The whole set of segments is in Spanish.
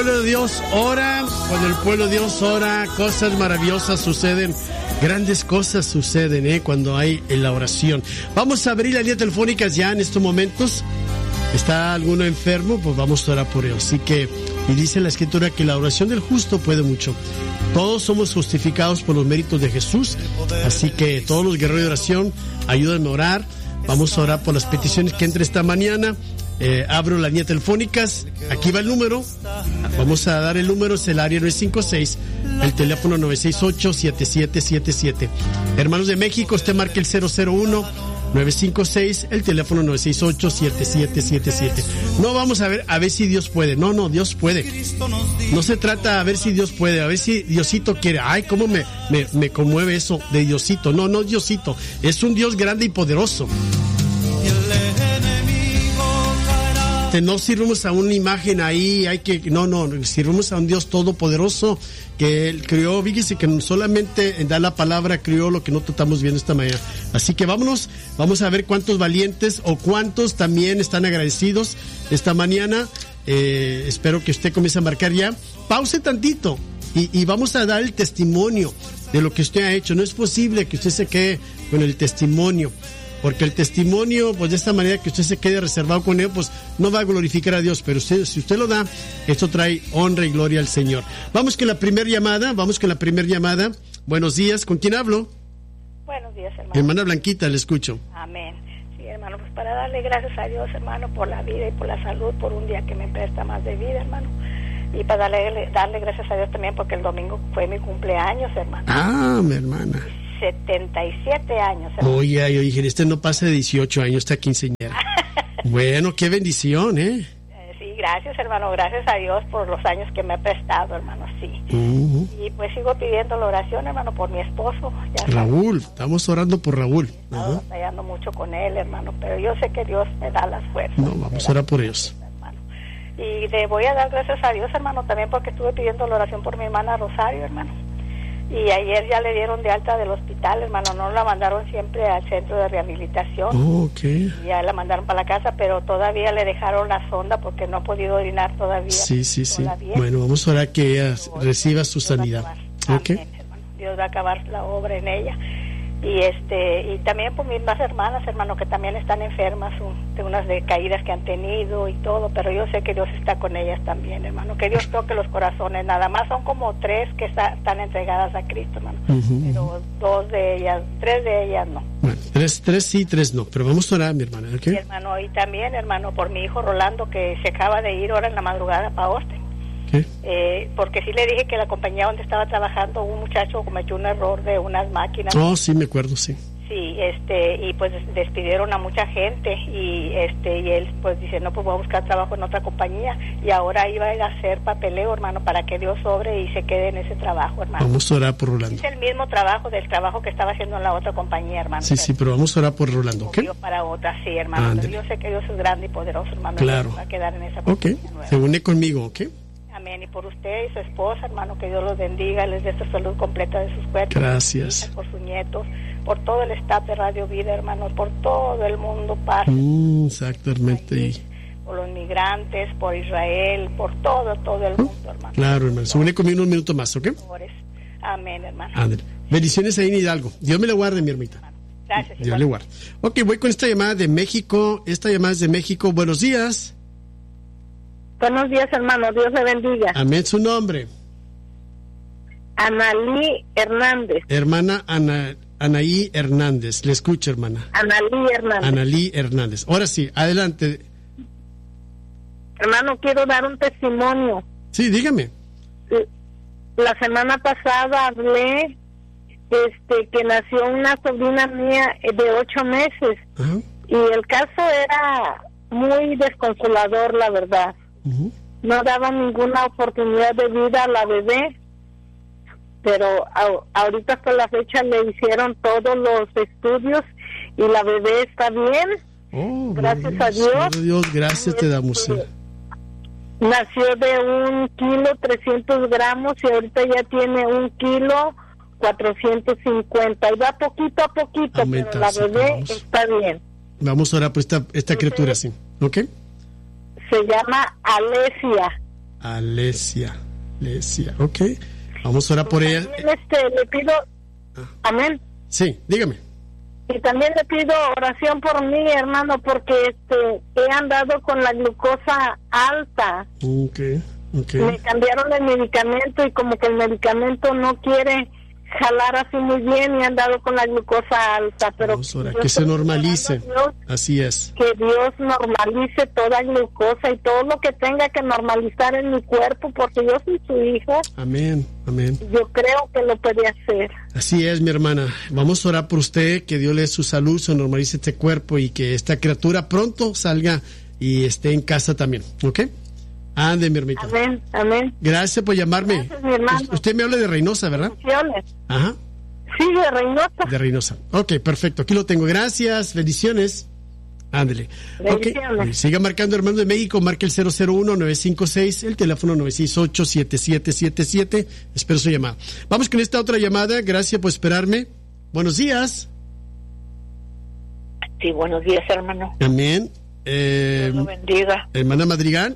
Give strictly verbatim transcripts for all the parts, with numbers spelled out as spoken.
El pueblo de Dios ora, cuando el pueblo de Dios ora, cosas maravillosas suceden, grandes cosas suceden, ¿eh? Cuando hay en la oración. Vamos a abrir las líneas telefónicas ya en estos momentos. ¿Está alguno enfermo? Pues vamos a orar por él. Así que, y dice la Escritura que la oración del justo puede mucho. Todos somos justificados por los méritos de Jesús, así que todos los guerreros de oración, ayúdenme a orar. Vamos a orar por las peticiones que entre esta mañana. Eh, abro las líneas telefónicas, aquí va el número, vamos a dar el número, es el área nueve cinco seis, el teléfono nueve seis ocho, siete siete siete siete. Hermanos de México, usted marque el cero cero uno, nueve cinco seis, el teléfono nueve seis ocho, siete siete siete siete. No vamos a ver, a ver si Dios puede, no, no, Dios puede. No se trata a ver si Dios puede, a ver si Diosito quiere. Ay, cómo me, me, me conmueve eso de Diosito. No, no Diosito, es un Dios grande y poderoso. No sirvamos a una imagen ahí, hay que, no, no, sirvamos a un Dios todopoderoso que Él creó. Fíjese que solamente da la palabra, creó lo que nosotros estamos viendo esta mañana. Así que vámonos, vamos a ver cuántos valientes o cuántos también están agradecidos esta mañana. Eh, espero que usted comience a marcar ya. Pause tantito y, y vamos a dar el testimonio de lo que usted ha hecho. No es posible que usted se quede con el testimonio, porque el testimonio, pues de esta manera que usted se quede reservado con él, pues no va a glorificar a Dios, pero usted, si usted lo da, esto trae honra y gloria al Señor. Vamos con la primera llamada, vamos con la primera llamada. Buenos días, ¿con quién hablo? Buenos días, hermano. Hermana Blanquita, le escucho. Amén. Sí, hermano, pues para darle gracias a Dios, hermano, por la vida y por la salud, por un día que me presta más de vida, hermano. Y para darle, darle gracias a Dios también porque el domingo fue mi cumpleaños, hermano. Ah, mi hermana. setenta y siete años, hermano. Oye, oye, dije, este no pasa de dieciocho años, está quinceañera. Bueno, qué bendición, ¿eh? ¿eh? Sí, gracias, hermano, gracias a Dios por los años que me ha prestado, hermano, sí. Uh-huh. Y pues sigo pidiendo la oración, hermano, por mi esposo. Ya Raúl, sabes. Estamos orando por Raúl. He estado uh-huh. batallando mucho con él, hermano, pero yo sé que Dios me da las fuerzas. No, vamos a orar por ellos. Hermano. Y le voy a dar gracias a Dios, hermano, también porque estuve pidiendo la oración por mi hermana Rosario, hermano. Y ayer ya le dieron de alta del hospital, hermano, no la mandaron siempre al centro de rehabilitación. Oh, okay. Y ya la mandaron para la casa, pero todavía le dejaron la sonda porque no ha podido orinar todavía. Sí, sí, sí. Bueno, vamos a orar que ella reciba su sanidad. Okay. Amén, hermano. Dios va a acabar la obra en ella. Y este y también por mis más hermanas, hermano, que también están enfermas, un, de unas de caídas que han tenido y todo, pero yo sé que Dios está con ellas también, hermano, que Dios toque los corazones. Nada más son como tres que está, están entregadas a Cristo, hermano, uh-huh. pero dos de ellas, tres de ellas no. Bueno, tres, tres sí, tres no, pero vamos a orar, mi hermana, ¿ok? Sí, hermano, y también, hermano, por mi hijo Rolando, que se acaba de ir ahora en la madrugada para Austin. ¿Qué? Eh, porque sí le dije que la compañía donde estaba trabajando un muchacho cometió un error de unas máquinas. Oh, sí, me acuerdo, sí. Sí, este, y pues despidieron a mucha gente y este y él pues dice, no, pues voy a buscar trabajo en otra compañía y ahora iba a hacer papeleo, hermano, para que Dios sobre y se quede en ese trabajo, hermano. Vamos a orar por Rolando. Es el mismo trabajo del trabajo que estaba haciendo en la otra compañía, hermano. Sí, sí, pero vamos a orar por Rolando, ¿ok? Para otra, sí, hermano. Ah, yo sé que Dios es grande y poderoso, hermano. Claro. Va a quedar en esa compañía Ok, nueva. se une conmigo, ¿ok? Amén. Y por usted y su esposa, hermano, que Dios los bendiga, les dé su salud completa de sus cuerpos. Gracias. Por sus nietos, por todo el staff de Radio Vida, hermano, por todo el mundo, paz. Mm, exactamente. Ahí, por los migrantes, por Israel, por todo, todo el mundo, hermano. Claro, hermano. Se une conmigo un minuto más, ¿ok? Amén, hermano. André. Bendiciones ahí en Hidalgo. Dios me la guarde, mi hermita. Gracias. Dios le guarde. Ok, voy con esta llamada de México. Esta llamada es de México. Buenos días. Buenos días, hermano. Dios le bendiga. Amén. Su nombre. Analí Hernández. Hermana Ana, Anaí Hernández. Le escucho, hermana. Analí Hernández. Analí Hernández. Ahora sí, adelante. Hermano, quiero dar un testimonio. Sí, dígame. La semana pasada hablé este, que nació una sobrina mía de ocho meses. Ajá. Y el caso era muy desconsolador, la verdad. Uh-huh. No daba ninguna oportunidad de vida a la bebé, pero a, ahorita hasta la fecha le hicieron todos los estudios y la bebé está bien. Oh, gracias a Dios. A Dios, gracias te damos. Este, nació de un kilo trescientos gramos y ahorita ya tiene un kilo cuatrocientos cincuenta y va poquito a poquito, Aumenta, pero la bebé vamos. Está bien. Vamos a orar por esta, esta criatura, sí, ¿ok? Se llama Alesia. Alesia. Alesia, ok. Vamos a orar por ella. También este, le pido, ah. amén. Sí, dígame. Y también le pido oración por mí, hermano, porque este he andado con la glucosa alta. Ok, ok. Me cambiaron el medicamento y como que el medicamento no quiere jalar así muy bien y han dado con la glucosa alta, pero Vamos ahora, que se normalice. Dios, así es. Que Dios normalice toda glucosa y todo lo que tenga que normalizar en mi cuerpo, porque yo soy su hija. Amén, amén. Yo creo que lo puede hacer. Así es, mi hermana. Vamos a orar por usted, que Dios le dé su salud, se normalice este cuerpo y que esta criatura pronto salga y esté en casa también, ¿ok? Ande, mi hermita. Amén, amén. Gracias por llamarme. Gracias, mi hermano. Usted me habla de Reynosa, ¿verdad? Bendiciones. Ajá. Sí, de Reynosa. De Reynosa. Ok, perfecto. Aquí lo tengo. Gracias. Bendiciones. Ándele. Bendiciones. Okay. Siga marcando, hermano de México. Marque el cero cero uno nueve cinco seis, el teléfono nueve seis ocho siete siete siete siete. Espero su llamada. Vamos con esta otra llamada. Gracias por esperarme. Buenos días. Sí, buenos días, hermano. Amén. Eh, Dios lo bendiga. Hermana Madrigal.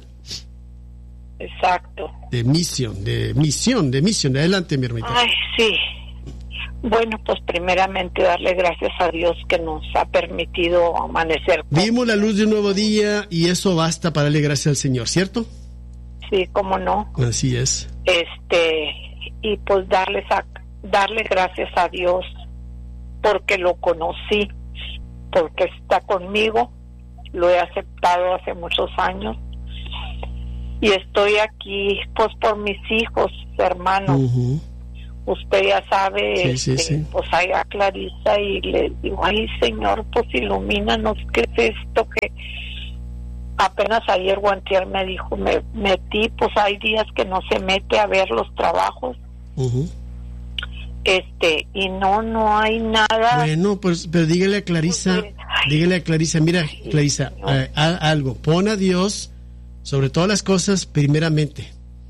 Exacto. De misión, de misión, de misión. Adelante, mi hermanita. Ay, sí. Bueno, pues primeramente darle gracias a Dios que nos ha permitido amanecer. Vimos la luz de un nuevo día y eso basta para darle gracias al Señor, ¿cierto? Sí, cómo no. Así es. Este, y pues darles a, darle gracias a Dios porque lo conocí, porque está conmigo, lo he aceptado hace muchos años. Y estoy aquí, pues, por mis hijos, hermano. Uh-huh. Usted ya sabe, sí, sí, este, sí. pues, ahí a Clarisa y le digo, ay, Señor, pues, ilumínanos, ¿qué es esto? Que apenas ayer o antier me dijo, me metí, pues, hay días que no se mete a ver los trabajos. Uh-huh. Este, y no, no hay nada. Bueno, pues, pero dígale a Clarisa, Pues, dígale a Clarisa, mira, Clarisa, eh, a, algo, pon a Dios sobre todas las cosas primeramente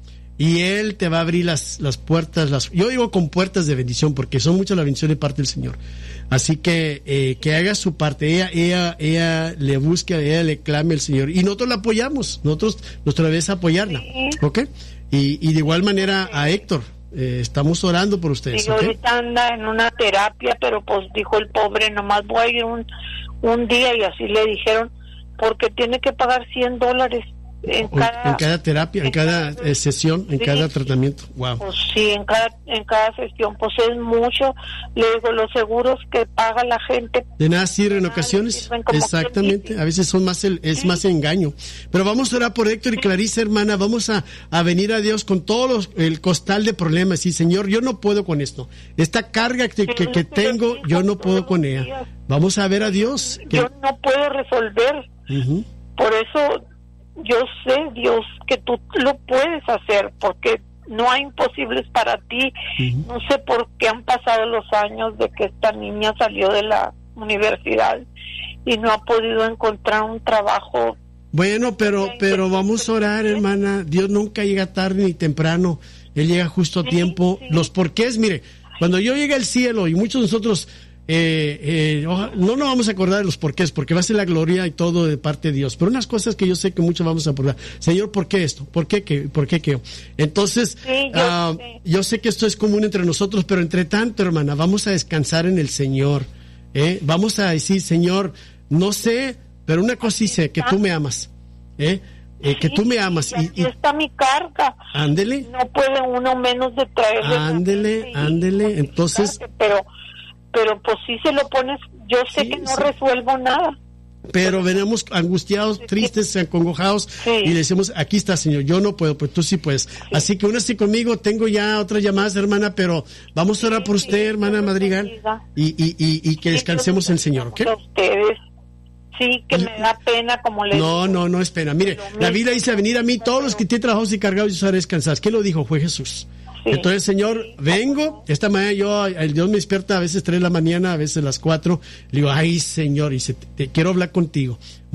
y Él te va a abrir las, las puertas, las, yo digo con puertas de bendición porque son muchas las bendiciones de parte del Señor, así que eh, que haga su parte, ella, ella, ella le busque, ella le clame al Señor y nosotros la apoyamos, nosotros, nuestra vez apoyarla, sí. ¿ok? Y, y de igual manera a Héctor, eh, estamos orando por ustedes, Sí, ¿okay? ahorita anda en una terapia, pero pues dijo el pobre, nomás voy a ir un, un día y así le dijeron, porque tiene que pagar cien dólares. En cada, en cada terapia, en, en cada, cada eh, sesión, en sí, cada tratamiento. Wow. Pues sí, en cada en cada sesión, pues es mucho. Le digo, los seguros que paga la gente. De nada sirve en ocasiones. Exactamente. A veces son más el, es sí. más engaño. Pero vamos a orar por Héctor y Clarisa, hermana. Vamos a, a venir a Dios con todo los, el costal de problemas. Y Señor, yo no puedo con esto. Esta carga que, que, que tengo, yo no puedo con ella. Vamos a ver a Dios. Que... Yo no puedo resolver. Uh-huh. Por eso yo sé, Dios, que tú lo puedes hacer, porque no hay imposibles para ti. Uh-huh. No sé por qué han pasado los años de que esta niña salió de la universidad y no ha podido encontrar un trabajo. Bueno, pero pero vamos a orar, hermana. Dios nunca llega tarde ni temprano. Él llega justo a sí, tiempo. Sí. Los porqués, mire, cuando yo llegue al cielo y muchos de nosotros Eh, eh, no nos vamos a acordar de los porqués, porque va a ser la gloria y todo de parte de Dios, pero unas cosas que yo sé que muchos vamos a acordar. Señor, ¿por qué esto? ¿Por qué qué? ¿Por qué qué? Entonces, sí, yo, uh, sé. yo sé que esto es común entre nosotros, pero entre tanto, hermana, vamos a descansar en el Señor, ¿eh? Vamos a decir, Señor, no sé, pero una cosa sí sé, que tú me amas, ¿eh? Eh, que sí, tú me amas. Y, y está mi carga. Ándele. No puede uno menos de traerle. Ándele, ándele. Entonces, pero pero pues sí se lo pones, yo sé sí, que no sí. resuelvo nada. Pero venimos angustiados, tristes, acongojados, sí. y le decimos, aquí está, Señor, yo no puedo, pues tú sí puedes. Sí. Así que únase conmigo, tengo ya otras llamadas, hermana, pero vamos a orar por usted, sí, hermana Madrigal, y, y, y, y que descansemos en el Señor, ¿ok? A ustedes. Sí, que me da pena, como le No, digo. no, no es pena. Mire, la Biblia dice, venir a mí todos los que tienen trabajados y cargados y os haré descansar. ¿Qué lo dijo? Fue Jesús. Sí. Entonces, Señor, vengo, esta mañana yo, el Dios me despierta a veces tres de la mañana, a veces las cuatro, le digo, ay, Señor, y se, te, te quiero hablar contigo. Bueno,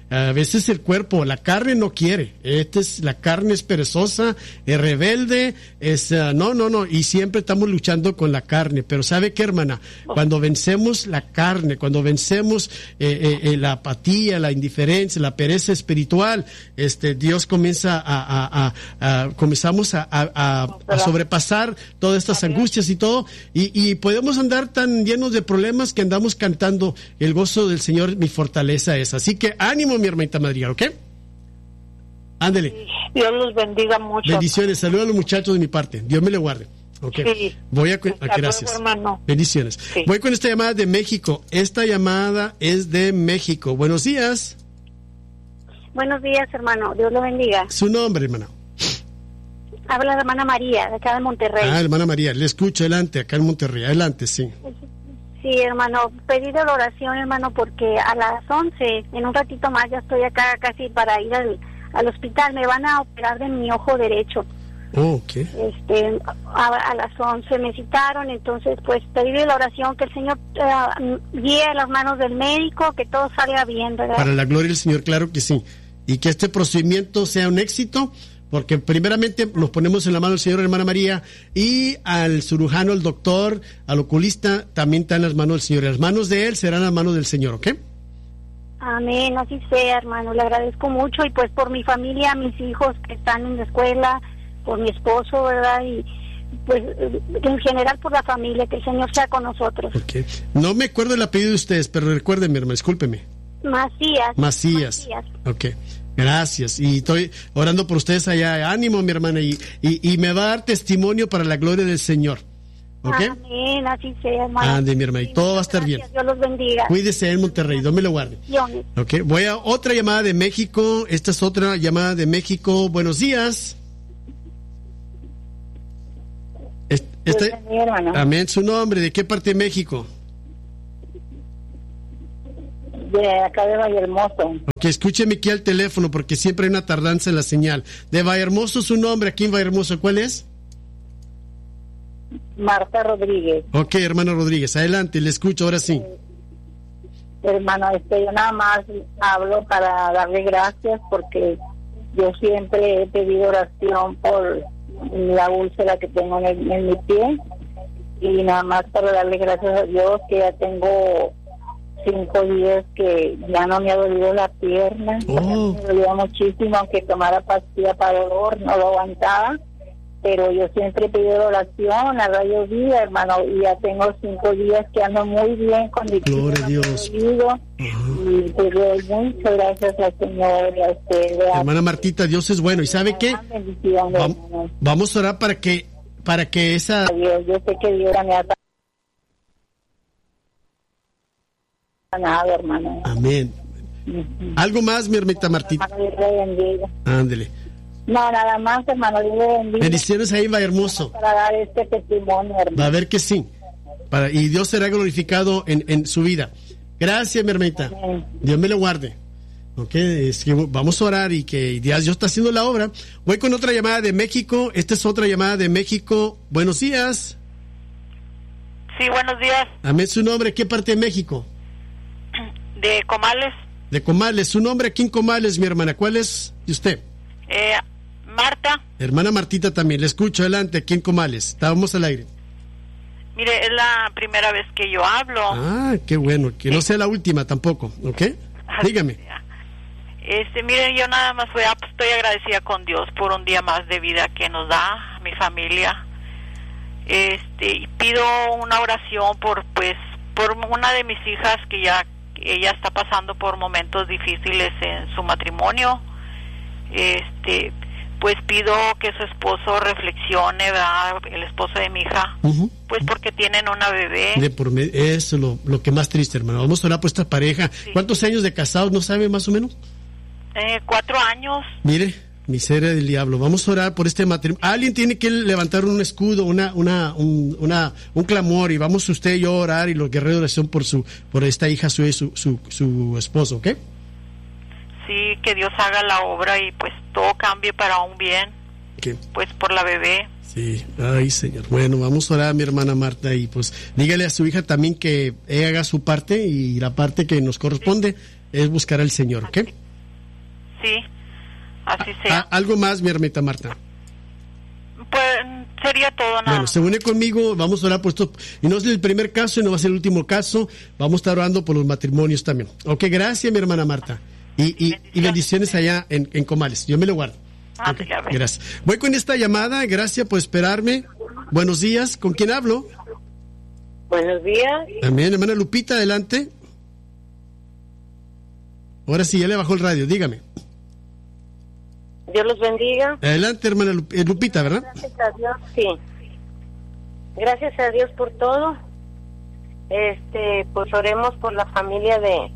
a veces el cuerpo, la carne no quiere. Esta es, la carne es perezosa, es rebelde, es, uh, no, no, no, y siempre estamos luchando con la carne. Pero ¿sabe qué, hermana? Cuando vencemos la carne, cuando vencemos eh, eh, eh, la apatía, la indiferencia, la pereza espiritual, este, Dios comienza a, a, a, a comenzamos a, a, a, a sobrepasar todas estas angustias y todo, y, y podemos andar tan llenos de problemas que andamos cantando el gozo del Señor, mi fortaleza es. Así que ánimo, mi hermanita Madrigal, ¿ok? Ándele. Dios los bendiga mucho. Bendiciones, saludos a los muchachos de mi parte. Dios me le guarde. Okay. Sí. Voy a, a gracias. Hermano. Bendiciones. Sí. Voy con esta llamada de México. Esta llamada es de México. Buenos días. Buenos días, hermano. Dios lo bendiga. Su nombre, hermano. Habla la hermana María, de acá de Monterrey. Ah, hermana María, le escucho, adelante, acá en Monterrey. Adelante, sí. Sí, hermano, pedido la oración, hermano, porque a las once, en un ratito más, ya estoy acá casi para ir al, al hospital. Me van a operar de mi ojo derecho. Oh, ok. Este, a, a las once me citaron, entonces, pues, pedirle la oración, que el Señor uh, guíe las manos del médico, que todo salga bien, ¿verdad? Para la gloria del Señor, claro que sí. Y que este procedimiento sea un éxito, porque primeramente nos ponemos en la mano del Señor, hermana María, y al cirujano, el doctor, al oculista, también está en las manos del Señor. Las manos de él serán las manos del Señor, ¿ok? Amén, así sea, hermano, le agradezco mucho, y pues por mi familia, mis hijos que están en la escuela, por mi esposo, ¿verdad? Y pues en general por la familia, que el Señor sea con nosotros. Okay. No me acuerdo el apellido de ustedes, pero recuérdenme, hermano, discúlpeme. Macías. Macías. Macías. Ok, gracias. Y estoy orando por ustedes allá. Ánimo, mi hermana, y, y, y me va a dar testimonio para la gloria del Señor. ¿Ok? Amén, así sea, hermano. Ande, mi hermana, y todo va a estar bien. Dios los bendiga. Cuídese en Monterrey, Dios me lo guarde. Ok, voy a otra llamada de México. Esta es otra llamada de México. Buenos días. Este, amén, su nombre, ¿de qué parte de México? De acá de Vallehermoso. Ok, escúcheme aquí al teléfono porque siempre hay una tardanza en la señal. De Vallehermoso, su nombre, aquí en Vallehermoso, ¿cuál es? Marta Rodríguez. Ok, hermano Rodríguez, adelante, le escucho, ahora sí. Eh, hermano, este, yo nada más hablo para darle gracias porque yo siempre he pedido oración por la úlcera que tengo en, el, en mi pie, y nada más para darle gracias a Dios que ya tengo cinco días que ya no me ha dolido la pierna. Oh. Me dolía muchísimo, aunque tomara pastilla para dolor no lo aguantaba, pero yo siempre he pedido oración a Radio Vida, hermano, y ya tengo cinco días que ando muy bien con mi pierna. Gloria a Dios. Uh-huh. Y te doy muchas gracias al Señor y a usted. Hermana Martita, Dios es bueno. ¿Y sabe qué? Vamos, vamos a orar para que para que esa... Dios, yo sé que Dios me ha sanado, hermano. Amén. Uh-huh. ¿Algo más, mi hermanita Martita? Hermano, Dios le bendiga. Ándele. No, nada más, hermano, Dios le bendiga. Bendiciones ahí, va hermoso. Para dar este testimonio, hermano. Va a ver que sí. Para, y Dios será glorificado en, en su vida. Gracias, mi hermanita. Amén. Dios me lo guarde. Ok, es que vamos a orar y que Dios, Dios está haciendo la obra. Voy con otra llamada de México. Esta es otra llamada de México. Buenos días. Sí, buenos días. Amén, su nombre, ¿qué parte de México? De Comales. De Comales, su nombre aquí en Comales, mi hermana. ¿Cuál es de usted? Eh, Marta. Hermana Martita también, le escucho, adelante, aquí en Comales. Estábamos al aire. Mire, es la primera vez que yo hablo. Ah, qué bueno, que sí. No sea la última tampoco, ¿ok? Dígame. Este, mire, yo nada más voy a, pues, estoy agradecida con Dios por un día más de vida que nos da mi familia. Este, y pido una oración por, pues, por una de mis hijas que ya, ella está pasando por momentos difíciles en su matrimonio. Este, pues pido que su esposo reflexione, ¿verdad? El esposo de mi hija, uh-huh. Pues porque tienen una bebé. De por me- eso es lo, lo que más triste, hermano. Vamos a orar por esta pareja. Sí. ¿Cuántos años de casados, no sabe más o menos? Eh, cuatro años. Mire, miseria del diablo. Vamos a orar por este matrimonio. Alguien tiene que levantar un escudo, una, una, un, una, un clamor, y vamos usted y yo a orar y los guerreros de oración por su, por esta hija suya y su, su, su esposo, ¿ok? Sí, que Dios haga la obra y pues todo cambie para un bien. ¿Qué? Pues por la bebé. Sí, ay Señor. Bueno, vamos a orar a mi hermana Marta y pues dígale a su hija también que ella haga su parte y la parte que nos corresponde sí. es buscar al Señor, ¿ok? sí, así A, sea. a, ¿Algo más, mi hermanita Marta? Pues sería todo, nada. Bueno, se une conmigo, vamos a orar por esto. Y no es el primer caso y no va a ser el último caso. Vamos a estar orando por los matrimonios también. Ok, gracias, mi hermana Marta. Y, y, bendiciones. y bendiciones allá en, en Comales. Yo me lo guardo. Ah, okay, gracias. Voy con esta llamada. Gracias por esperarme. Buenos días. ¿Con quién hablo? Buenos días. También, hermana Lupita, adelante. Ahora sí, ya le bajó el radio. Dígame. Dios los bendiga. Adelante, hermana Lupita, ¿verdad? Gracias a Dios, sí. Gracias a Dios por todo. Este, pues oremos por la familia de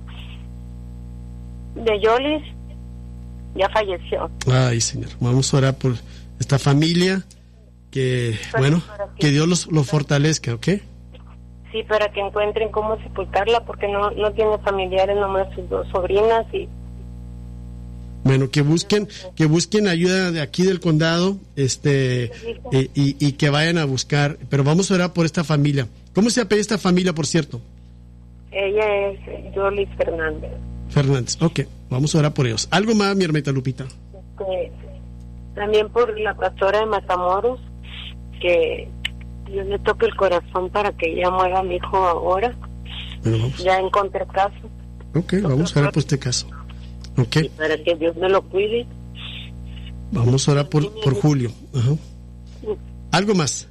de Yolis. Ya falleció. Ay, Señor. Vamos a orar por esta familia. Que, bueno, que Dios los, los fortalezca, ¿ok? Sí, para que encuentren cómo sepultarla, porque no, no tiene familiares, nomás sus dos sobrinas y... Bueno, que busquen, que busquen ayuda de aquí del condado, este, eh, y, y que vayan a buscar, pero vamos a orar por esta familia. ¿Cómo se apellida esta familia, por cierto? Ella es Yolis Fernández. Fernández, ok, vamos a orar por ellos. ¿Algo más, mi hermanita Lupita? Este, también por la pastora de Matamoros, que Dios le toque el corazón para que ella muera a mi hijo ahora. Bueno, vamos. Ya encontré caso. Ok, vamos a orar por este caso. Ok. Y para que Dios me lo cuide. Vamos a orar por, por Julio. Ajá. ¿Algo más?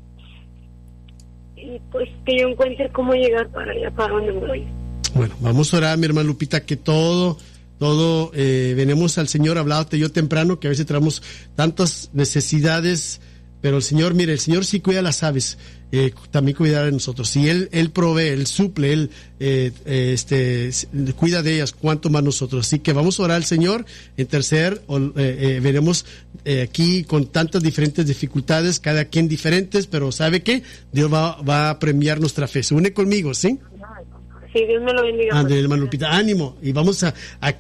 Y pues que yo encuentre cómo llegar para allá, para donde voy. Bueno, vamos a orar, mi hermana Lupita, que todo, todo, eh, venimos al Señor, hablábate yo temprano, que a veces traemos tantas necesidades, pero el Señor, mire, el Señor sí cuida las aves, eh, también cuidará de nosotros. Si Él, Él provee, Él suple, Él eh, eh, este, cuida de ellas, cuánto más nosotros. Así que vamos a orar al Señor, interceder, o, eh, eh, veremos eh, aquí con tantas diferentes dificultades, cada quien diferentes, pero ¿sabe qué? Dios va, va a premiar nuestra fe. Se une conmigo, ¿sí? Sí, Dios me lo bendiga. André, hermano Lupita, ánimo, y vamos a, a